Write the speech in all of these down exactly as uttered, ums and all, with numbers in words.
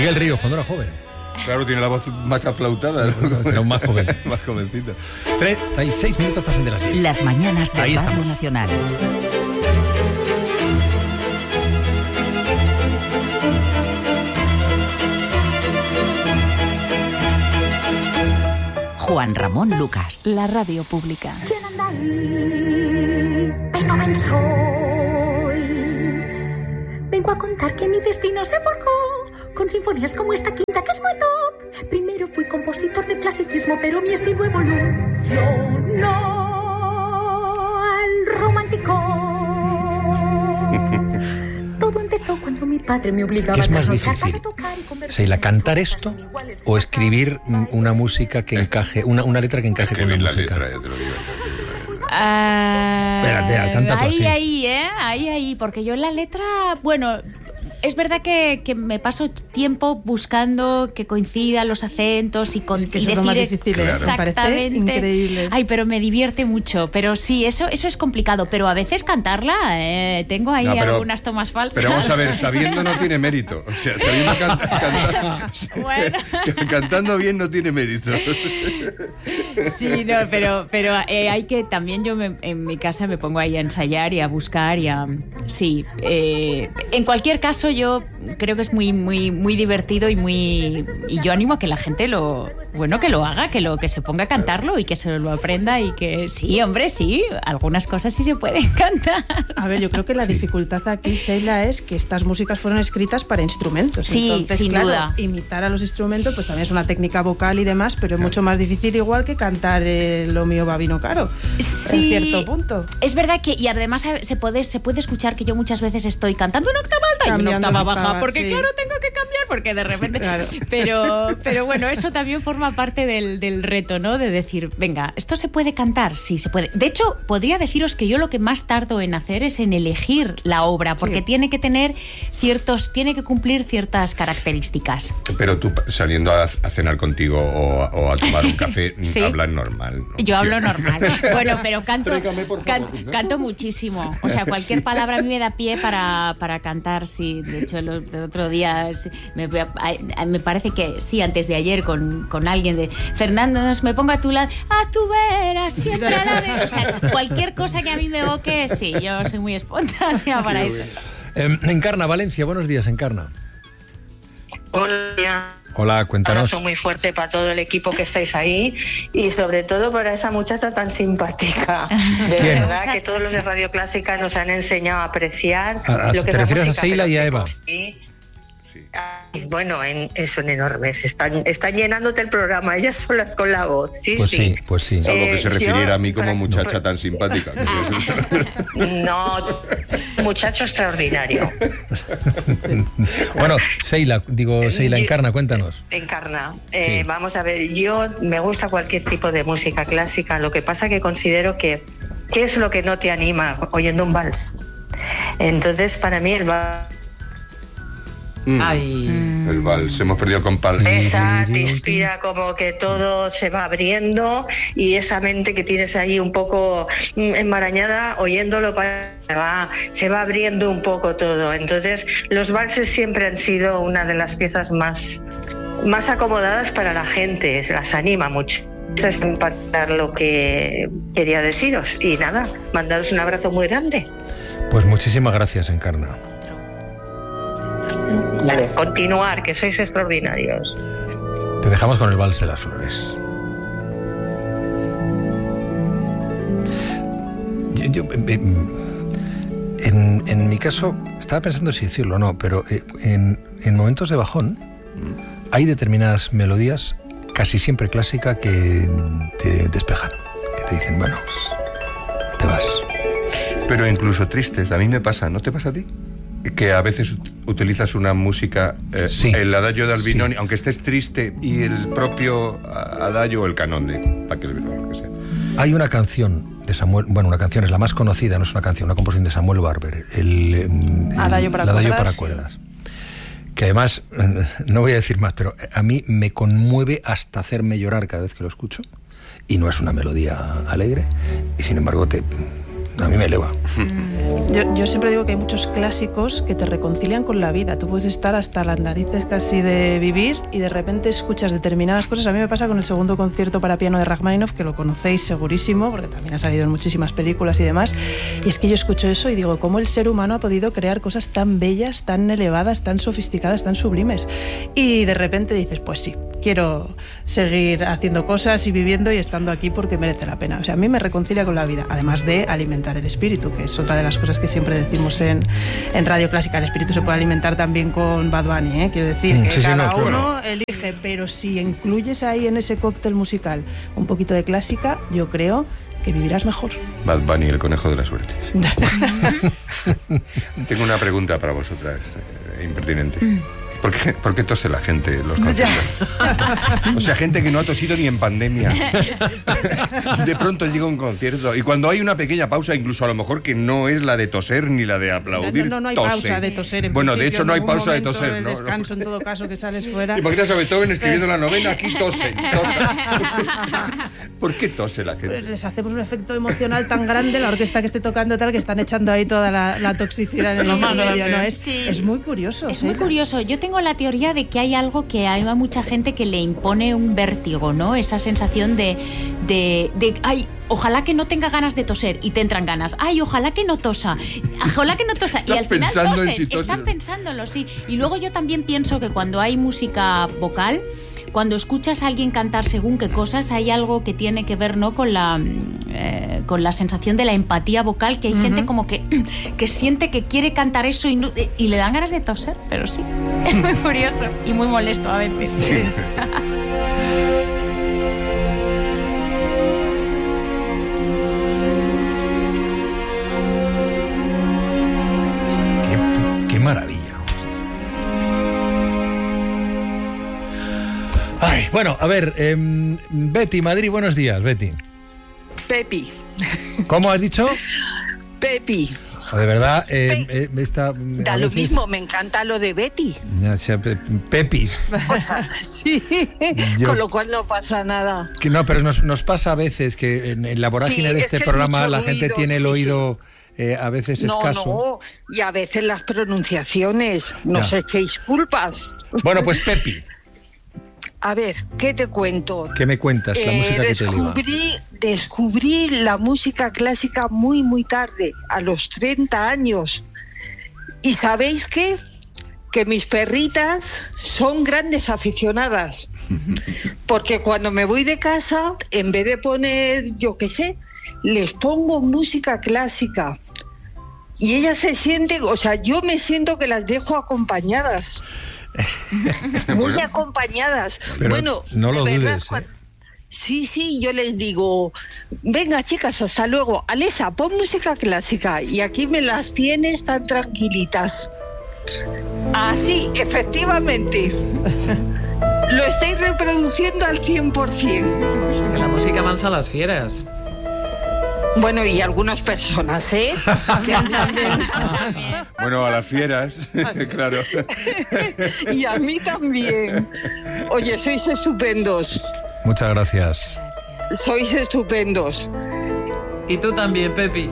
Miguel Ríos, cuando era joven. Claro, tiene la voz más aflautada, ¿no? Pero más joven. Más jovencita. treinta y seis minutos pasan de las diez. Las mañanas de Ahí Radio estamos. Nacional. Juan Ramón Lucas, la radio pública. ¿Quién anda ahí? Beethoven soy. Vengo a contar que mi destino se forjó con sinfonías como esta quinta que es muy top. Primero fui compositor de clasicismo, pero mi estilo evolucionó al romántico. Todo empezó cuando mi padre me obligaba ¿Qué es a más trasnochar difícil? para tocar y convertir Seila, en ¿cantar cosas esto iniguales o de escribir pasar? una música que encaje, una, una letra que encaje con la Escribir la música? letra, ya te lo digo. Ah, Espérate, canta tú ahí, así. ahí, ¿eh? Ahí, ahí, porque yo en la letra, bueno, es verdad que, que me paso tiempo buscando que coincidan los acentos y, con, Es que y eso es lo decir más difícil, ¿eh? Claro. Me parece exactamente. increíble. Ay, pero me divierte mucho. Pero sí, eso, eso es complicado. Pero a veces cantarla, eh, tengo ahí No, pero- algunas tomas falsas. Pero vamos a ver, sabiendo no tiene mérito. O sea, sabiendo cantar, cantar Bueno. cantando bien no tiene mérito. Sí, no, pero, pero eh, hay que también yo me, en mi casa me pongo ahí a ensayar y a buscar y a sí. Eh, en cualquier caso yo creo que es muy muy muy divertido y muy y yo animo a que la gente lo bueno que lo haga, que lo que se ponga a cantarlo y que se lo aprenda y que sí, hombre, sí, algunas cosas sí se pueden cantar. A ver, yo creo que la Sí. dificultad aquí, Seila, es que estas músicas fueron escritas para instrumentos. Sí, Entonces, sin claro, duda. imitar a los instrumentos pues también es una técnica vocal y demás, pero es mucho más difícil igual que cantar eh, Lo mío va vino caro, Sí, en cierto punto. es verdad que y además se puede se puede escuchar que yo muchas veces estoy cantando una octava alta y una Cambiando octava octava, baja porque sí. claro tengo que cambiar porque de repente claro. pero pero bueno, eso también forma parte del, del reto, ¿no? De decir, venga, ¿esto se puede cantar? Sí, se puede. De hecho, podría deciros que yo lo que más tardo en hacer es en elegir la obra porque Sí. tiene que tener ciertos tiene que cumplir ciertas características. Pero tú saliendo a, a cenar contigo o, a- o a tomar un café, Sí. hablas normal, ¿no? Yo hablo normal. Bueno, pero canto, Tráigame, por can- favor. canto muchísimo. O sea, cualquier palabra a mí me da pie para, para cantar. Sí, de hecho, el, el otro día sí, me, voy a- a- me parece que sí, antes de ayer con, con alguien de Fernando, nos me pongo a tu lado, a tu vera, siempre a la vez. O sea, cualquier cosa que a mí me evoque, sí, yo soy muy espontánea para eso. Eh, Encarna, Valencia, buenos días, Encarna. Hola. Hola, Un cuéntanos. abrazo muy fuerte para todo el equipo que estáis ahí y sobre todo para esa muchacha tan simpática. De ¿Quién? verdad que todos los de Radio Clásica nos han enseñado a apreciar A- a- lo que ¿te es la refieres a música, Seila pero y a que Eva? con- sí. Ay, bueno, en, son enormes. Están, están llenándote el programa ellas solas con la voz. Sí, Pues sí, pues sí. Salvo que Eh, se yo, refiriera a mí como para- muchacha tan simpática. No, muchacho extraordinario. Bueno, Seila, digo, Seila, Yo- Encarna, cuéntanos. Encarna, eh, Sí. vamos a ver, yo me gusta cualquier tipo de música clásica, lo que pasa que considero que ¿qué es lo que no te anima oyendo un vals? Entonces, para mí el vals Mm, Ay. El vals, hemos perdido con Pal. esa te inspira como que todo se va abriendo y esa mente que tienes ahí un poco mm, enmarañada, oyéndolo para- se va, se va abriendo un poco todo. Entonces, los valses siempre han sido una de las piezas más, más acomodadas para la gente, las anima mucho. Eso es impactar lo que quería deciros. Y nada, mandaros un abrazo muy grande. Pues muchísimas gracias, Encarna. Vale. Continuar, que sois extraordinarios. Te dejamos con el Vals de las Flores. Yo, yo, eh, eh, en, en mi caso, estaba pensando si decirlo o no, pero eh, en, en momentos de bajón hay determinadas melodías, casi siempre clásicas, que te despejan, que te dicen, bueno, pues, te vas. Pero incluso tristes, a mí me pasa, ¿no te pasa a ti? Que a veces ut- utilizas una música, eh, Sí. el adagio de Albinoni, Sí. aunque estés triste, y el propio a- adagio o el canon de Pachelbel, lo que sea. Hay una canción de Samuel, bueno, una canción es la más conocida, no es una canción, una composición de Samuel Barber, el, eh, el Adagio para el Adagio cuerdas, para sí. cuerdas. Que además, eh, no voy a decir más, pero a mí me conmueve hasta hacerme llorar cada vez que lo escucho, y no es una melodía alegre, y sin embargo te, A mí me eleva. Yo, yo siempre digo que hay muchos clásicos que te reconcilian con la vida. Tú puedes estar hasta las narices casi de vivir y de repente escuchas determinadas cosas. A mí me pasa con el segundo concierto para piano de Rachmaninoff, que lo conocéis segurísimo, porque también ha salido en muchísimas películas y demás. Y es que yo escucho eso y digo, ¿cómo el ser humano ha podido crear cosas tan bellas, tan elevadas, tan sofisticadas, tan sublimes? Y de repente dices, pues sí, quiero seguir haciendo cosas y viviendo y estando aquí porque merece la pena. O sea, a mí me reconcilia con la vida, además de alimentar el espíritu, que es otra de las cosas que siempre decimos en, en Radio Clásica. El espíritu se puede alimentar también con Bad Bunny, ¿eh? Quiero decir, que sí, sí, cada no, uno claro. elige, pero si incluyes ahí en ese cóctel musical un poquito de clásica, yo creo que vivirás mejor. Bad Bunny, el conejo de la suerte. Tengo una pregunta para vosotras, eh, impertinente. ¿Por qué, ¿Por qué tose la gente en los conciertos? O sea, gente que no ha tosido ni en pandemia. De pronto llega un concierto y cuando hay una pequeña pausa, incluso a lo mejor que no es la de toser ni la de aplaudir, No, no, no hay tose. pausa de toser. En bueno, de hecho no hay ningún pausa de momento toser. de ¿no? descanso, en todo caso, que sales fuera. ¿Te imaginas a Beethoven escribiendo la novena? Aquí tose, tosa. ¿Por qué tose la gente? Pues les hacemos un efecto emocional tan grande, la orquesta que esté tocando tal, que están echando ahí toda la, la toxicidad en el medio, ¿no? Es, Sí. es muy curioso. Es ¿sí? muy curioso. Yo tengo la teoría de que hay algo que hay a mucha gente que le impone un vértigo, ¿no? Esa sensación de, de, de ay, ojalá que no tenga ganas de toser y te entran ganas. Ay, ojalá que no tosa. Ojalá que no tosa. Están y al final pensando en tosen. si tosen. Están pensándolo, sí. Y luego yo también pienso que cuando hay música vocal, cuando escuchas a alguien cantar según qué cosas, hay algo que tiene que ver, ¿no?, con la eh, con la sensación de la empatía vocal, que hay uh-huh. gente como que, que siente que quiere cantar eso y, no, y le dan ganas de toser, pero sí. Es muy curioso y muy molesto a veces. Sí. Qué, qué maravilla. Ay, bueno, a ver, eh, Betty, Madrid, buenos días, Betty. Pepi. ¿Cómo has dicho? Pepi. De verdad, eh, eh, esta, da lo veces... mismo, me encanta lo de Betty. Ya, sea, pe, Pepi. O sea, sí, Yo, con lo cual no pasa nada. Que no, pero nos, nos pasa a veces que en, en la vorágine sí, de este programa la gente ruido, tiene el sí, oído sí. Eh, a veces no, escaso. No, y a veces las pronunciaciones, no os echéis culpas. Bueno, pues Pepi. A ver, ¿qué te cuento? ¿Qué me cuentas? La eh, música que descubrí, te liga. Descubrí la música clásica muy, muy tarde, a los treinta años. ¿Y sabéis qué? Que mis perritas son grandes aficionadas. Porque cuando me voy de casa, en vez de poner, yo qué sé, les pongo música clásica. Y ellas se sienten, o sea, yo me siento que las dejo acompañadas. Muy bueno, acompañadas. Bueno, no lo de dudes, verdad, ¿eh? cuando... Sí, sí, yo les digo, venga chicas, hasta luego. Alesa, pon música clásica y aquí me las tienes tan tranquilitas. Así, efectivamente. Lo estáis reproduciendo al cien por ciento. Es que la música mansa a las fieras. Bueno, y algunas personas, ¿eh? Que también... Bueno, a las fieras, claro. Y a mí también. Oye, sois estupendos. Muchas gracias. Sois estupendos. Y tú también, Pepi.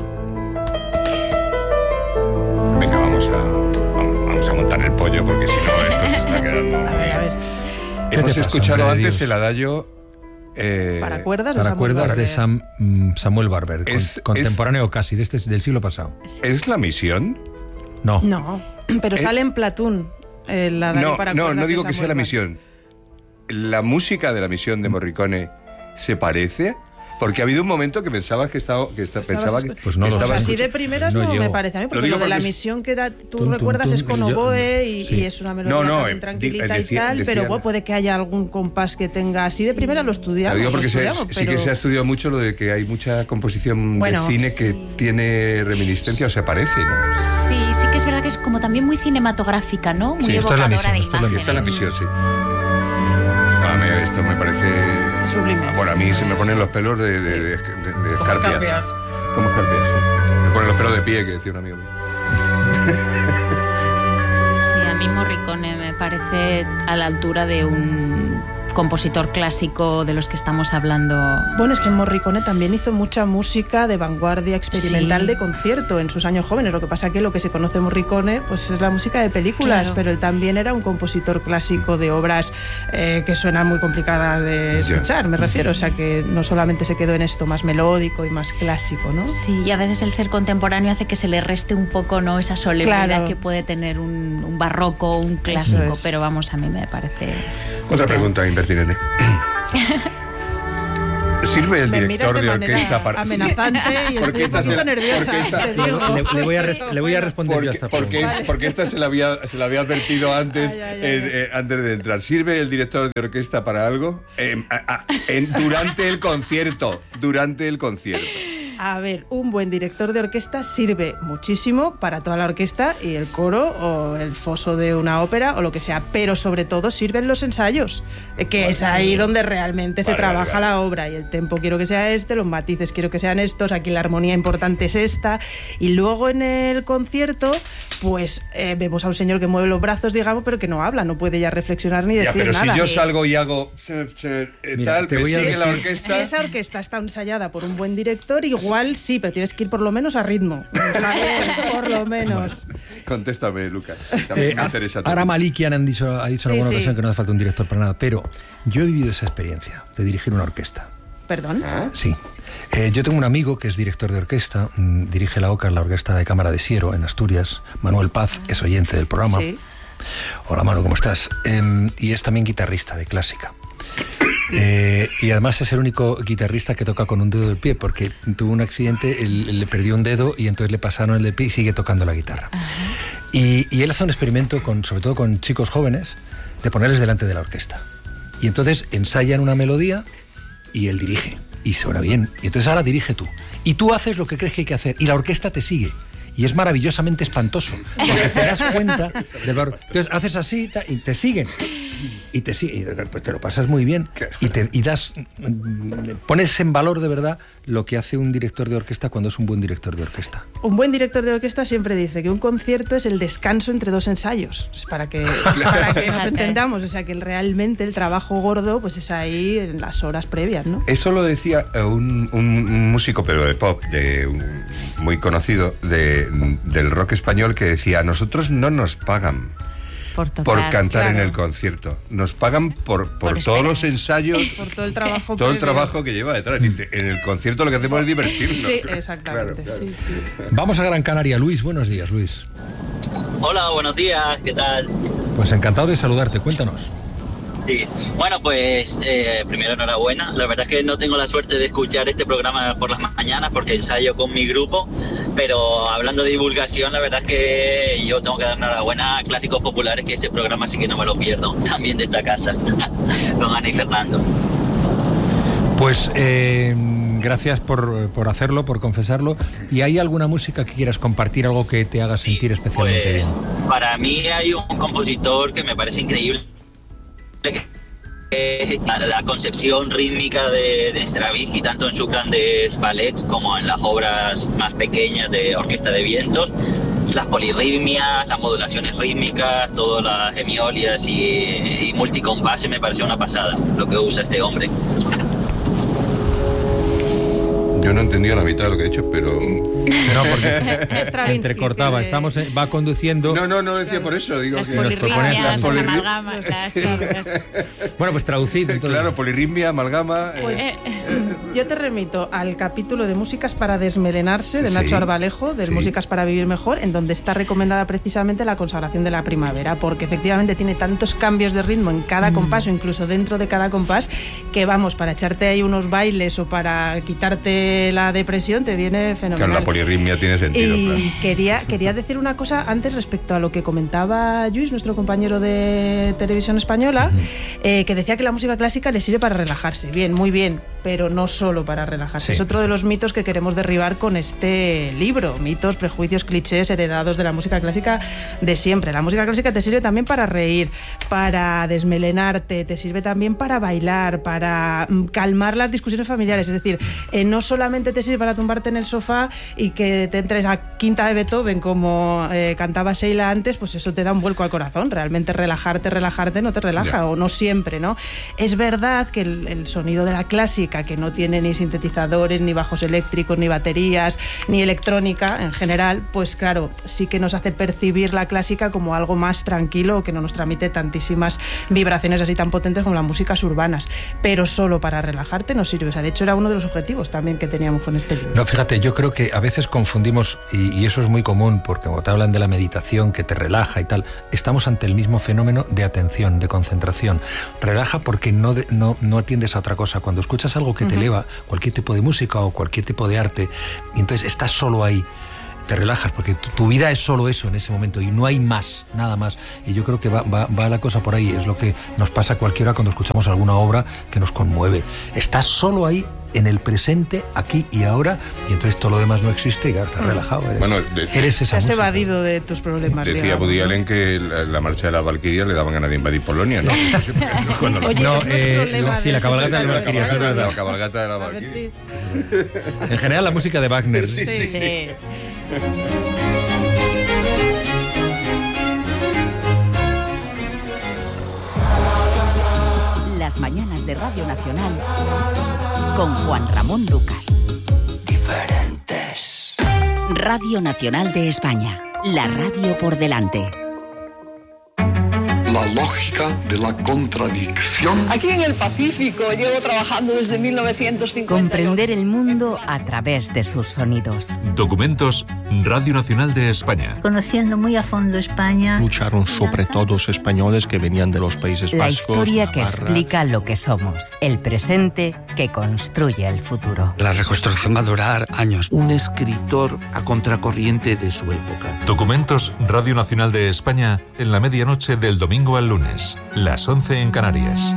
Venga, vamos a, vamos a montar el pollo, porque si no esto se está quedando... A ver, a ver. Hemos escuchado antes el adagio... Eh, para cuerdas de, para Samuel, cuerdas Barber. de Sam, um, Samuel Barber, es, con, contemporáneo es, casi de este, del siglo pasado. ¿Es la misión? No. No, pero sale en Platoon. Eh, la no, para no, no digo de que sea la misión. ¿La música de la misión de Morricone se parece? Porque ha habido un momento que pensaba que estaba que está, pensaba que pues no estaba o sea, así de primeras no, no me parece a mí, porque lo, lo de la es... misión que da, tú tum, recuerdas tum, tum, es con oboe y, sí. y es una melodía no, no, eh, tranquilita decía, y tal, decía, pero bueno, puede que haya algún compás que tenga así de primera, lo estudiamos. Lo digo porque lo se, pero... sí que se ha estudiado mucho lo de que hay mucha composición bueno, de cine sí. que tiene reminiscencia o se parece, ¿no? Sí, sí que es verdad que es como también muy cinematográfica, ¿no? Muy sí, evocadora misión, de imágenes. imágenes. Esta es la misión, sí. Esto me parece... Sublime. Bueno, a mí se me ponen los pelos de, de, de, de, de escarpias. Como escarpias, sí. Me ponen los pelos de pie, que decía un amigo mío. Sí, a mí Morricone me parece a la altura de un compositor clásico de los que estamos hablando. Bueno, es que Morricone también hizo mucha música de vanguardia experimental Sí. de concierto en sus años jóvenes. Lo que pasa que lo que se conoce de Morricone pues es la música de películas, Claro. pero él también era un compositor clásico de obras eh, que suenan muy complicadas de escuchar, me refiero. O sea que no solamente se quedó en esto más melódico y más clásico, ¿no? Sí, y a veces el ser contemporáneo hace que se le reste un poco, ¿no?, esa solemnidad Claro. que puede tener un, un barroco, un clásico, es. pero vamos, a mí me parece... Otra pregunta impertinente. ¿Sirve el Me director miras de de manera orquesta para...? amenazante y Porque estoy esta un poquito se- nerviosa, porque esta- te digo. Le, le voy a res- le voy a responder yo a Porque, esta porque, pregunta. es- porque esta se la había, se la había advertido antes, Ay, ay, ay, eh, ay. eh, antes de entrar. ¿Sirve el director de orquesta para algo? Eh, a- a- en- durante el concierto. Durante el concierto. A ver, un buen director de orquesta sirve muchísimo para toda la orquesta y el coro o el foso de una ópera o lo que sea, pero sobre todo sirven los ensayos, eh, que es ahí donde realmente se Vale, vale, trabaja vale. la obra, y el tempo quiero que sea este, los matices quiero que sean estos, aquí la armonía importante es esta, y luego en el concierto pues eh, vemos a un señor que mueve los brazos, digamos, pero que no habla, no puede ya reflexionar ni Ya, decir pero nada. si yo salgo y hago se- se- eh, Mira, tal, te me voy a sigue la decir- Si orquesta. esa orquesta está ensayada por un buen director, igual sí, pero tienes que ir por lo menos a ritmo. ¿Sabes? Por lo menos. Contéstame, Lucas. También Eh, me interesa. tu- ahora Malikian han dicho, ha dicho en Sí, alguna sí. ocasión que no hace falta un director para nada, pero yo he vivido esa experiencia de dirigir una orquesta. Perdón. ¿Ah? Sí. Eh, yo tengo un amigo que es director de orquesta, mm, dirige la O C A, la Orquesta de Cámara de Siero, en Asturias. Manuel Paz es oyente del programa. Sí. Hola, Manu, ¿cómo estás? Em, y es también guitarrista de clásica. Eh, y además es el único guitarrista que toca con un dedo del pie, porque tuvo un accidente, él- le perdió un dedo y entonces le pasaron el del pie y sigue tocando la guitarra. Y, y él hace un experimento, con, sobre todo con chicos jóvenes, de ponerles delante de la orquesta. Y entonces ensayan una melodía y él dirige. Y suena bien. Y entonces ahora dirige tú. Y tú haces lo que crees que hay que hacer. Y la orquesta te sigue. Y es maravillosamente espantoso. Porque te das cuenta del valor. Entonces haces así ta- y te siguen. Y te siguen. Y pues te lo pasas muy bien. Y, te, y das. Pones en valor de verdad lo que hace un director de orquesta cuando es un buen director de orquesta. Un buen director de orquesta siempre dice que un concierto es el descanso entre dos ensayos. Es para que, para que nos entendamos. O sea, que realmente el trabajo gordo pues es ahí en las horas previas, ¿no? Eso lo decía eh, un, un músico, pero de pop, de un- muy conocido, de, del rock español, que decía: nosotros no nos pagan Por, tocar, por cantar claro. en el concierto, nos pagan por, por, Por todos esperar. los ensayos, Por todo el trabajo todo el previo. trabajo que lleva detrás. Dice, en el concierto lo que hacemos es divertirnos. Sí, exactamente. Claro, claro. Sí, sí. Vamos a Gran Canaria. Luis, buenos días, Luis. Hola, buenos días, ¿qué tal? Pues encantado de saludarte. Cuéntanos. Sí, bueno, pues eh, primero enhorabuena. La verdad es que no tengo la suerte de escuchar este programa por las mañanas porque ensayo con mi grupo, pero hablando de divulgación, la verdad es que yo tengo que dar enhorabuena a Clásicos Populares, que ese programa sí que no me lo pierdo, también de esta casa, con Ana y Fernando. Pues eh, gracias por, por hacerlo, por confesarlo. ¿Y hay alguna música que quieras compartir, algo que te haga sentir especialmente Pues, bien? para mí hay un compositor que me parece increíble, que la, la concepción rítmica de, de Stravinsky, tanto en sus grandes ballets como en las obras más pequeñas de Orquesta de Vientos, las polirritmias, las modulaciones rítmicas, todas las hemiolias y, y multicompases, me parece una pasada lo que usa este hombre. Yo no he entendido la mitad de lo que he dicho, pero... No, porque se, se Stravinsky, entrecortaba. que- Estamos en- va conduciendo. No, no, no lo decía por eso. Digo Las que... nos proponen polirritmias, las las polirri- amalgamas, las... sí, las- Bueno, pues traducid. entonces. Claro, polirritmia, amalgama... eh, Pues, Eh, yo te remito al capítulo de Músicas para desmelenarse de Sí, Nacho Arbalejo, del sí. Músicas para vivir mejor, en donde está recomendada precisamente la consagración de la primavera, porque efectivamente tiene tantos cambios de ritmo en cada compás o incluso dentro de cada compás que vamos, para echarte ahí unos bailes o para quitarte la depresión te viene fenomenal. Claro, la polirritmia tiene sentido, Y claro. quería, quería decir una cosa antes respecto a lo que comentaba Lluís, nuestro compañero de Televisión Española, eh, que decía que la música clásica le sirve para relajarse. Bien, muy bien, pero no solo para relajarse. Sí. Es otro de los mitos que queremos derribar con este libro. Mitos, prejuicios, clichés heredados de la música clásica de siempre. La música clásica te sirve también para reír, para desmelenarte, te sirve también para bailar, para mm, calmar las discusiones familiares. Es decir, eh, no solamente solamente te sirve para tumbarte en el sofá y que te entres a quinta de Beethoven como eh, cantaba Sheila antes, pues eso te da un vuelco al corazón. Realmente relajarte, relajarte no te relaja, yeah. o no siempre, ¿no? Es verdad que el, el sonido de la clásica, que no tiene ni sintetizadores, ni bajos eléctricos, ni baterías, ni electrónica en general, pues claro, sí que nos hace percibir la clásica como algo más tranquilo, que no nos transmite tantísimas vibraciones así tan potentes como las músicas urbanas, pero solo para relajarte no sirve. O sea, de hecho era uno de los objetivos también que teníamos con este libro. No, fíjate, yo creo que a veces confundimos, y, y eso es muy común, porque cuando te hablan de la meditación que te relaja y tal, estamos ante el mismo fenómeno de atención, de concentración. Relaja porque no, de, no, no atiendes a otra cosa. Cuando escuchas algo que uh-huh. te eleva, cualquier tipo de música o cualquier tipo de arte, y entonces estás solo ahí, te relajas, porque tu, tu vida es solo eso en ese momento y no hay más, nada más. Y yo creo que va, va, va la cosa por ahí. Es lo que nos pasa a cualquiera cuando escuchamos alguna obra que nos conmueve. Estás solo ahí, en el presente, aquí y ahora, y entonces todo lo demás no existe y ya estás relajado. Eres, bueno, de, eres esa Has música. evadido de tus problemas. Decía Woody Allen que la, la marcha de la Valquiria le daban ganas de invadir Polonia, ¿no? Sí. Oye, no, no es eh, problema. no, sí, la cabalgata de la Valquiria, es verdad. La cabalgata de la Valquiria. Sí. En general, la música de Wagner. Sí, sí, sí. sí. Las mañanas de Radio Nacional con Juan Ramón Lucas. Diferentes. Radio Nacional de España. La radio por delante. La lógica de la contradicción. Aquí en el Pacífico llevo trabajando desde mil novecientos cincuenta. Comprender el mundo a través de sus sonidos. Documentos Radio Nacional de España. Conociendo muy a fondo España. Lucharon sobre todo los españoles que venían de los Países La Vascos. La historia Navarra. Que explica lo que somos. El presente que construye el futuro. La reconstrucción va a durar años. Un escritor a contracorriente de su época. Documentos Radio Nacional de España en la medianoche del domingo al lunes, las once en Canarias.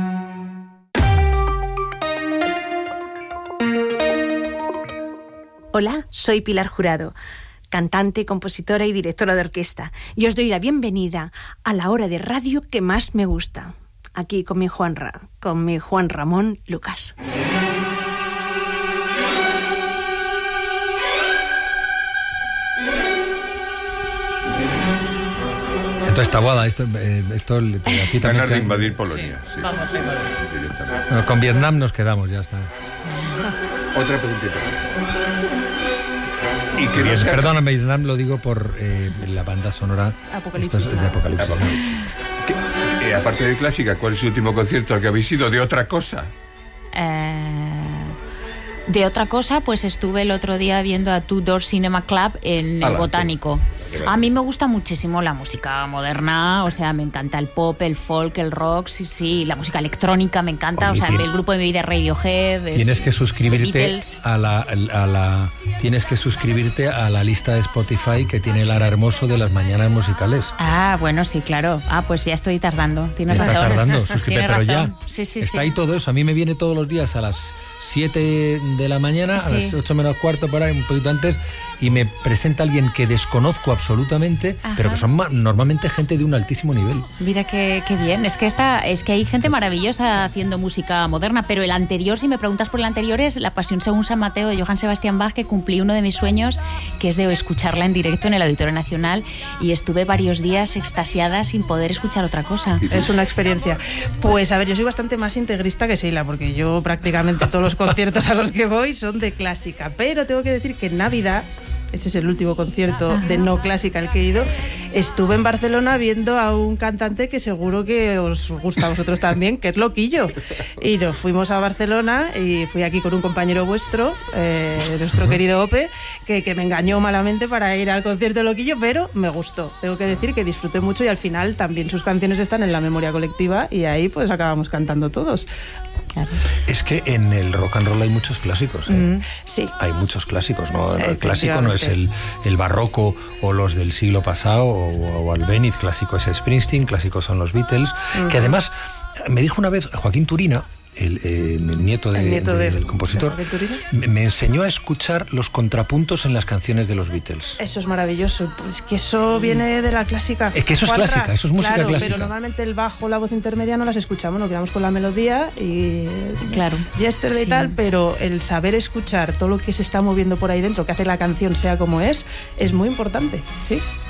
Hola, soy Pilar Jurado, cantante, compositora y directora de orquesta, y os doy la bienvenida a la hora de radio que más me gusta, aquí con mi Juan Ra, con mi Juan Ramón Lucas. Esto está guada, esto, eh, esto a ti también. Ganas de invadir Polonia. Sí, sí, Vamos sí, a invadir. Directamente. Bueno, con Vietnam nos quedamos, ya está. Otra preguntita. Y que Bien, perdóname, Vietnam lo digo por eh, la banda sonora Apocalipsis. Esto es de Apocalipsis. Apocalipsis. ¿Qué, eh, aparte de clásica, ¿cuál es el último concierto al que habéis ido de otra cosa? Eh, de otra cosa, pues estuve el otro día viendo a Two Door Cinema Club en el Botánico. A mí me gusta muchísimo la música moderna, o sea, me encanta el pop, el folk, el rock, sí, sí, la música electrónica me encanta, Oye, o sea, el grupo de mi vida Radiohead. Tienes que suscribirte a la, a la, tienes que suscribirte a la lista de Spotify que tiene Lara Hermoso de las mañanas musicales. Ah, bueno, sí, claro. Ah, pues ya estoy tardando. Tienes Estás razón. tardando, suscríbete, pero razón. ya. Sí, sí, Está sí. ahí todo eso. A mí me viene todos los días a las siete de la mañana, sí. a las ocho menos cuarto, por ahí, un poquito antes, y me presenta alguien que desconozco absolutamente, Ajá. pero que son ma- normalmente gente de un altísimo nivel. Mira qué, qué bien. Es que esta, es que hay gente maravillosa haciendo música moderna, pero el anterior, si me preguntas por el anterior, es La Pasión según San Mateo de Johann Sebastian Bach, que cumplí uno de mis sueños, que es de escucharla en directo en el Auditorio Nacional, y estuve varios días extasiada sin poder escuchar otra cosa. Es una experiencia. Pues a ver, yo soy bastante más integrista que Sheila, porque yo prácticamente todos los conciertos a los que voy son de clásica, pero tengo que decir que en Navidad, ese es el último concierto Ajá. de no clásica al que he ido, estuve en Barcelona viendo a un cantante que seguro que os gusta a vosotros también, que es Loquillo, y nos fuimos a Barcelona y fui aquí con un compañero vuestro, eh, nuestro querido Ope, que, que me engañó malamente para ir al concierto de Loquillo, pero me gustó, tengo que decir que disfruté mucho, y al final también sus canciones están en la memoria colectiva y ahí pues acabamos cantando todos. Claro. Es que en el rock and roll hay muchos clásicos, ¿eh? Mm, sí. Hay muchos clásicos, ¿no? El clásico no es el, el barroco o los del siglo pasado o, o Albéniz, clásico es Springsteen, clásicos son los Beatles, uh-huh. que además me dijo una vez Joaquín Turina, el, eh, el nieto, de, el nieto de, de, del compositor, de me, me enseñó a escuchar los contrapuntos en las canciones de los Beatles. Eso es maravilloso, pues que eso sí. viene de la clásica. Es que eso es Juanra, clásica, eso es música claro, clásica. Pero normalmente el bajo, la voz intermedia no las escuchamos, nos quedamos con la melodía y claro. Yesterday sí. y tal, pero el saber escuchar todo lo que se está moviendo por ahí dentro, que hace la canción sea como es, es muy importante, ¿sí?